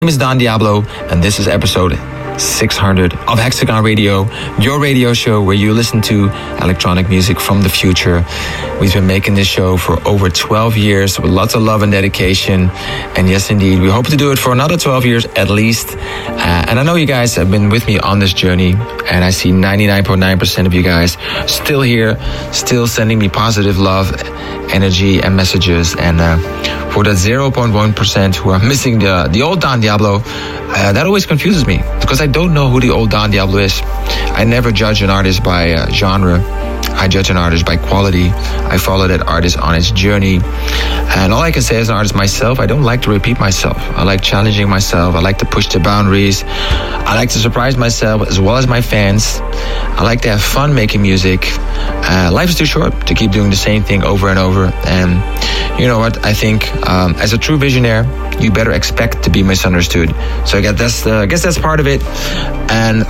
My name is Don Diablo, and this is episode 600 of Hexagon Radio, your radio show where you listen to electronic music from the future. We've been making this show for over 12 years with lots of love and dedication. And yes, indeed, we hope to do it for another 12 years at least. And I know you guys have been with me on this journey, and I see 99.9% of you guys still here, still sending me positive love, energy, and messages. And for that 0.1% who are missing the old Don Diablo, that always confuses me because I don't know who the old Don Diablo is. I never judge an artist by genre. I judge an artist by quality. I follow that artist on its journey. And all I can say as an artist myself, I don't like to repeat myself. I like challenging myself. I like to push the boundaries. I like to surprise myself as well as my fans. I like to have fun making music. Life is too short to keep doing the same thing over and over. And you know what? I think as a true visionaire, you better expect to be misunderstood. So I guess that's part of it. And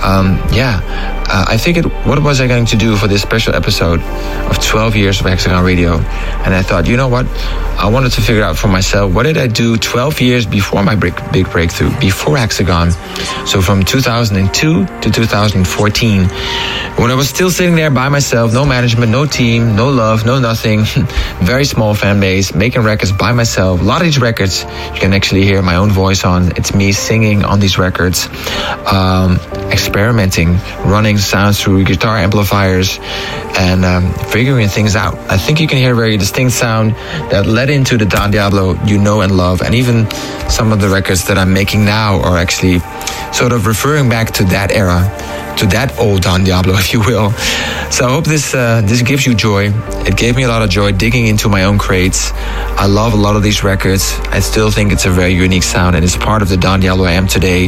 I figured, what was I going to do for this special episode of 12 years of Hexagon Radio? And I thought, you know what? I wanted to figure out for myself, what did I do 12 years before my big breakthrough, before Hexagon? So from 2002 to 2014, when I was still sitting there by myself, no management, no team, no love, no nothing, very small fan base, making records by myself. A lot of these records you can actually hear my own voice on. It's me singing on these records, experimenting, running sounds through guitar amplifiers, and figuring things out. I think you can hear a very distinct sound that led into the Don Diablo you know and love, and even some of the records that I'm making now are actually sort of referring back to that era, to that old Don Diablo, if you will. So I hope this gives you joy. It gave me a lot of joy digging into my own crates. I love a lot of these records. I still think it's a very unique sound, and it's part of the Don Diablo I am today.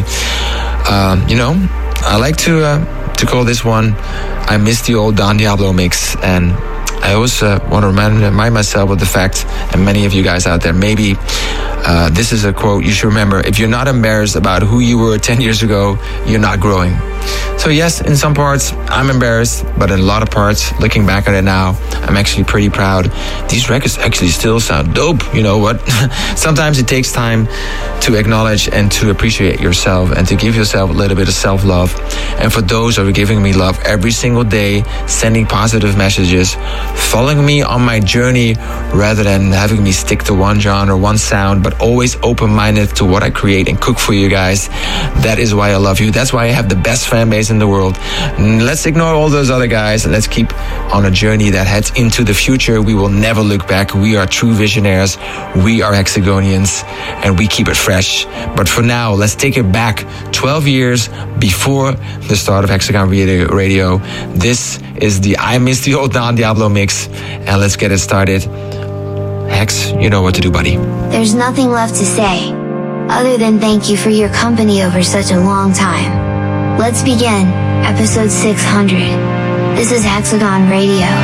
I like to call this one I Miss the Old Don Diablo Mix. And I always want to remind myself of the fact, and many of you guys out there, maybe this is a quote you should remember: if you're not embarrassed about who you were 10 years ago, you're not growing. So yes, in some parts I'm embarrassed, but in a lot of parts, looking back at it now, I'm actually pretty proud. These records actually still sound dope. You know what? Sometimes it takes time to acknowledge and to appreciate yourself and to give yourself a little bit of self-love. And for those who are giving me love every single day, sending positive messages, following me on my journey rather than having me stick to one genre, one sound, but always open-minded to what I create and cook for you guys. That is why I love you. That's why I have the best fan base in the world. Let's ignore all those other guys and let's keep on a journey that heads into the future. We will never look back. We are true visionaries. We are Hexagonians, and we keep it fresh. But for now, let's take it back 12 years before the start of Hexagon Radio. This is the I Miss the Old Don Diablo mix, and let's get it started. Hex, you know what to do, buddy. There's nothing left to say, other than thank you for your company over such a long time. Let's begin, episode 600. This is Hexagon Radio.